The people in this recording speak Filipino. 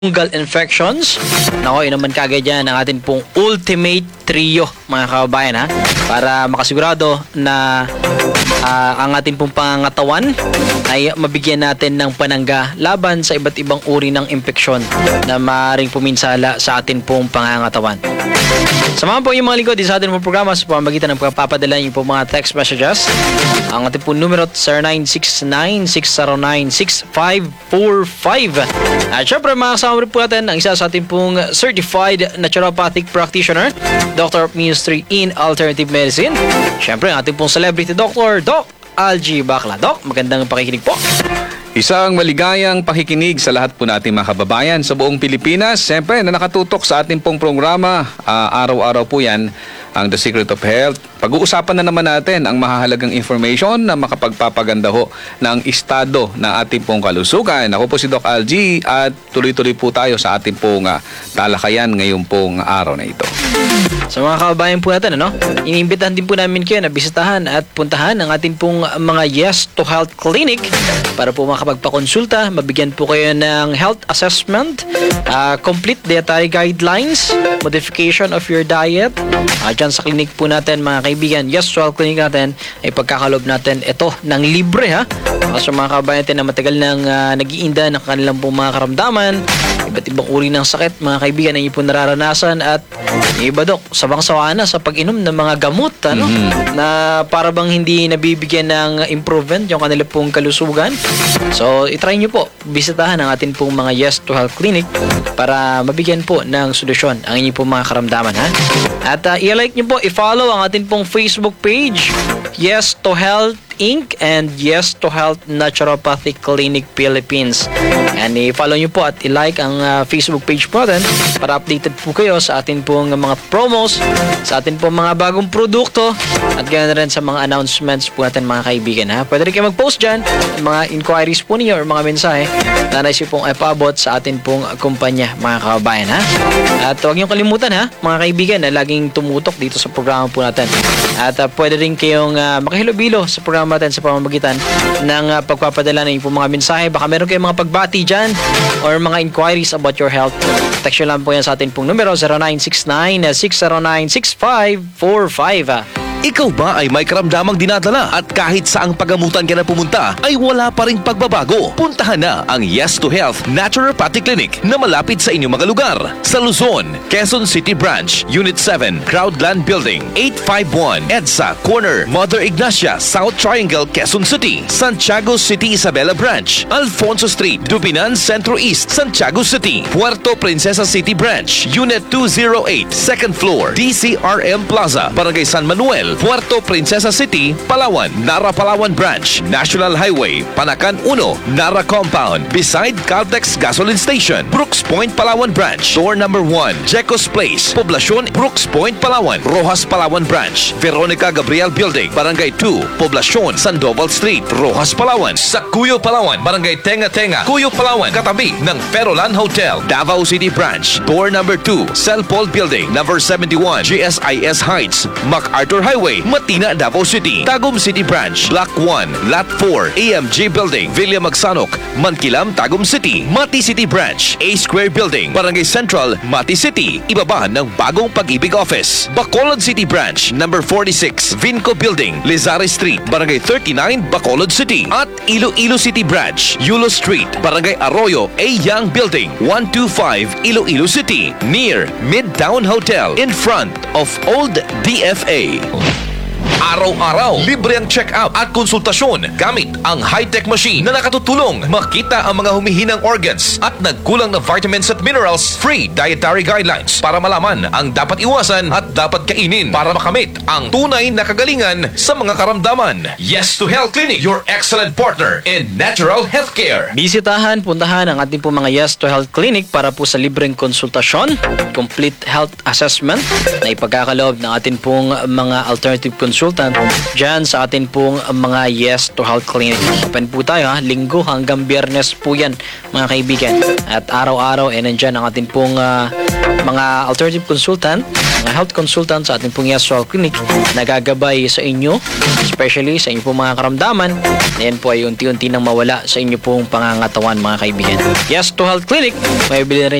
fungal infections. Nako, yun naman kagad yan ang atin pong ultimate trio, mga kababayan, ha? Para makasigurado na ang ating pong pangangatawan ay mabigyan natin ng panangga laban sa iba't ibang uri ng impeksyon na maaaring puminsala sa atin pong pangangatawan. Samahan po yung mga lingkod sa atin pong programa sa pamamagitan ng pagpapadala niyo po mga text messages. Ang ating pong numero 0969-609-6545. At syempre mga kasama rin po natin ang isa sa ating pong certified naturopathic practitioner, Dr. of Ministry in Alternative Medicine. Syempre ang ating pong celebrity doctor, Doc Algie Bacla. Doc, magandang pakikinig po. Isang maligayang pakikinig sa lahat po nating mga kababayan sa buong Pilipinas. Siyempre na nakatutok sa ating pong programa, araw-araw po yan, ang The Secret of Health. Pag-uusapan na naman natin ang mahahalagang information na makapagpapaganda ho ng estado ng ating pong kalusugan. Ako po si Doc Algie at tuloy-tuloy po tayo sa ating pong talakayan ngayong pong araw na ito. Sa mga kababayan po natin, iniimbitahan din po namin kayo na bisitahan at puntahan ang ating pong mga Yes to Health Clinic para po makapagpakonsulta, mabigyan po kayo ng health assessment, complete dietary guidelines, modification of your diet. Dyan sa clinic po natin, mga kaibigan, Yes to Health Clinic natin, ay pagkakalob natin ito ng libre, ha? Sa mga kababayan natin na matagal nang nag-iinda ng kanilang pong mga karamdaman, iba't ibang uri ng sakit, mga kaibigan, na inyo po nararanasan at iba, Dok, sabang-sawa na sa pag-inom ng mga gamot, na para bang hindi nabibigyan ng improvement yung kanila pong kalusugan. So, itry nyo po, bisitahan ang atin pong mga Yes to Health Clinic para mabigyan po ng solusyon ang inyong pong mga karamdaman, ha? At i-like nyo po, i-follow ang atin pong Facebook page, Yes to Health Inc. and Yes to Health Naturopathic Clinic Philippines. And i-follow nyo po at i-like ang Facebook page po natin para updated po kayo sa atin pong mga promos, sa atin pong mga bagong produkto at ganoon rin sa mga announcements po natin, mga kaibigan, ha. Pwede rin kayo mag-post dyan mga inquiries po niyo or mga mensahe na nais pong ipaabot sa atin pong kumpanya, mga kababayan, ha. At huwag nyo kalimutan, ha, mga kaibigan, na laging tumutok dito sa programa po natin. At pwede rin kayong makahilo-bilo sa programa natin sa pamamagitan ng pagpapadala ng mga mensahe. Baka meron kayong mga pagbati dyan or mga inquiries about your health. Text nyo lang po yan sa atin pong numero 0969-609-6545. Ikaw ba ay may karamdamang dinadala at kahit saang pagamutan ka na pumunta ay wala pa ring pagbabago? Puntahan na ang Yes to Health Naturopathic Clinic na malapit sa inyong mga lugar. Sa Luzon, Quezon City Branch, Unit 7, Crowdland Building, 851, EDSA Corner, Mother Ignacia, South Triangle, Quezon City. Santiago City Isabela Branch, Alfonso Street, Dubinan Centro East, Santiago City. Puerto Princesa City Branch, Unit 208, Second Floor, DCRM Plaza, Barangay San Manuel, Puerto Princesa City, Palawan, Nara Palawan Branch, National Highway, Panacan 1, Nara Compound, beside Caltex Gasoline Station, Brooks Point, Palawan Branch, Door number 1, Jecos Place, Poblacion, Brooks Point, Palawan, Rojas Palawan Branch, Veronica Gabriel Building, Barangay 2, Poblacion, Sandoval Street, Rojas Palawan, sa Cuyo Palawan, Barangay Tenga Tenga, Cuyo Palawan, katabi ng Ferolan Hotel, Davao City Branch, Door number 2, Cell Paul Building, number 71, GSIS Heights, MacArthur Highway, Matina, Davao City. Tagum City Branch, Block 1, Lot 4, AMG Building, Villa Magsanok, Mankilam, Tagum City. Mati City Branch, A Square Building, Barangay Central, Mati City. Ibaba ng Bagong Pag-ibig Office. Bacolod City Branch, number 46, Vinco Building, Lizare Street, Barangay 39, Bacolod City. At Iloilo City Branch, Yulo Street, Barangay Arroyo, A Young Building, 125, Iloilo City. Near Midtown Hotel, in front of Old DFA. Araw-araw, libre ang check-up at konsultasyon gamit ang high-tech machine na nakatutulong makita ang mga humihinang organs at nagkulang na vitamins at minerals. Free dietary guidelines para malaman ang dapat iwasan at dapat kainin para makamit ang tunay na kagalingan sa mga karamdaman. Yes to Health Clinic, your excellent partner in natural healthcare. Bisitahan, puntahan ang ating po mga Yes to Health Clinic para po sa libreng konsultasyon, complete health assessment na ipagkakaloob ng ating pong mga alternative consultants consultant dyan sa atin pong mga Yes to Health Clinic. Open po tayo linggo hanggang biyernes po yan mga kaibigan. At araw-araw nandyan ang atin pong mga alternative consultant, mga health consultant sa ating pong Yes to Health Clinic na gagabay sa inyo, especially sa inyo pong mga karamdaman na yan po ay unti-unti nang mawala sa inyo pong pangangatawan mga kaibigan. Yes to Health Clinic, may bili na rin